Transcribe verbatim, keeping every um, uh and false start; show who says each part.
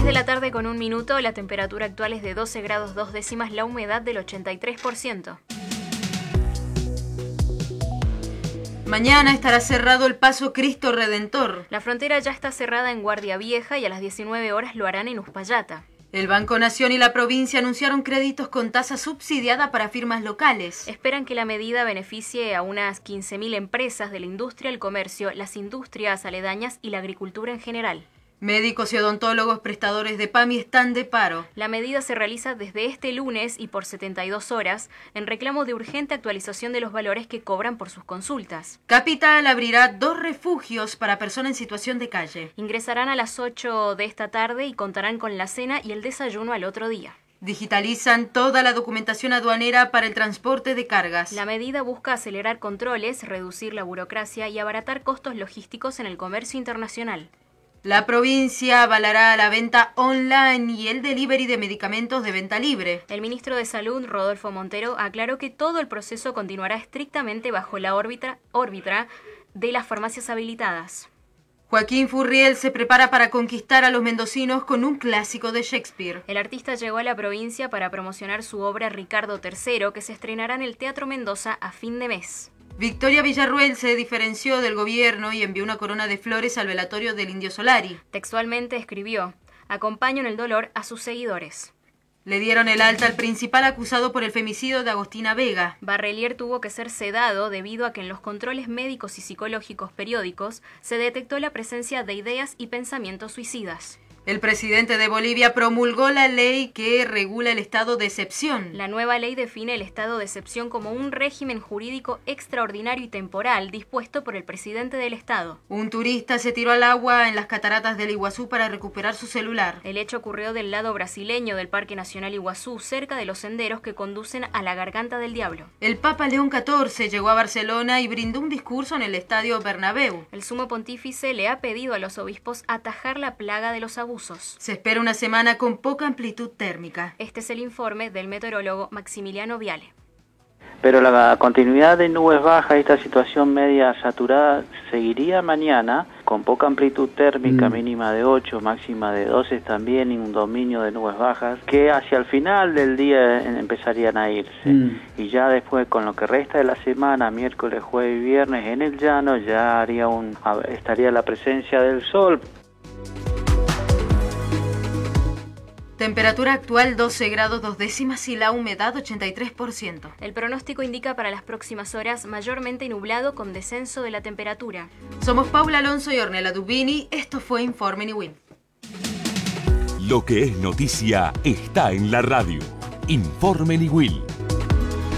Speaker 1: de la tarde con un minuto, la temperatura actual es de doce grados dos décimas, la humedad del ochenta y tres por ciento.
Speaker 2: Mañana estará cerrado el paso Cristo Redentor.
Speaker 1: La frontera ya está cerrada en Guardia Vieja y a las diecinueve horas lo harán en Uspallata.
Speaker 2: El Banco Nación y la provincia anunciaron créditos con tasa subsidiada para firmas locales.
Speaker 1: Esperan que la medida beneficie a unas quince mil empresas de la industria, el comercio, las industrias aledañas y la agricultura en general.
Speaker 2: Médicos y odontólogos prestadores de PAMI están de paro.
Speaker 1: La medida se realiza desde este lunes y por setenta y dos horas en reclamo de urgente actualización de los valores que cobran por sus consultas.
Speaker 2: Capital abrirá dos refugios para personas en situación de calle.
Speaker 1: Ingresarán a las ocho de esta tarde y contarán con la cena y el desayuno al otro día.
Speaker 2: Digitalizan toda la documentación aduanera para el transporte de cargas.
Speaker 1: La medida busca acelerar controles, reducir la burocracia y abaratar costos logísticos en el comercio internacional.
Speaker 2: La provincia avalará la venta online y el delivery de medicamentos de venta libre.
Speaker 1: El ministro de Salud, Rodolfo Montero, aclaró que todo el proceso continuará estrictamente bajo la órbita, órbita de las farmacias habilitadas.
Speaker 2: Joaquín Furriel se prepara para conquistar a los mendocinos con un clásico de Shakespeare.
Speaker 1: El artista llegó a la provincia para promocionar su obra Ricardo tercero, que se estrenará en el Teatro Mendoza a fin de mes.
Speaker 2: Victoria Villarruel se diferenció del gobierno y envió una corona de flores al velatorio del Indio Solari.
Speaker 1: Textualmente escribió: acompaño en el dolor a sus seguidores.
Speaker 2: Le dieron el alta al principal acusado por el femicidio de Agostina Vega.
Speaker 1: Barrelier tuvo que ser sedado debido a que en los controles médicos y psicológicos periódicos se detectó la presencia de ideas y pensamientos suicidas.
Speaker 2: El presidente de Bolivia promulgó la ley que regula el estado de excepción.
Speaker 1: La nueva ley define el estado de excepción como un régimen jurídico extraordinario y temporal dispuesto por el presidente del estado.
Speaker 2: Un turista se tiró al agua en las cataratas del Iguazú para recuperar su celular.
Speaker 1: El hecho ocurrió del lado brasileño del Parque Nacional Iguazú, cerca de los senderos que conducen a la Garganta del Diablo.
Speaker 2: El Papa León catorce llegó a Barcelona y brindó un discurso en el Estadio Bernabéu.
Speaker 1: El sumo pontífice le ha pedido a los obispos atajar la plaga de los abusos.
Speaker 2: Se espera una semana con poca amplitud térmica.
Speaker 1: Este es el informe del meteorólogo Maximiliano Viale.
Speaker 3: Pero la continuidad de nubes bajas y esta situación media saturada seguiría mañana con poca amplitud térmica, mm. mínima de ocho, máxima de doce también, y un dominio de nubes bajas que hacia el final del día empezarían a irse. Mm. Y ya después, con lo que resta de la semana, miércoles, jueves y viernes, en el llano ya haría un, estaría la presencia del sol.
Speaker 2: Temperatura actual doce grados dos décimas y la humedad ochenta y tres por ciento.
Speaker 1: El pronóstico indica para las próximas horas mayormente nublado con descenso de la temperatura.
Speaker 2: Somos Paula Alonso y Ornella Dubini. Esto fue Informe Niwin.
Speaker 4: Lo que es noticia está en la radio. Informe Niwin.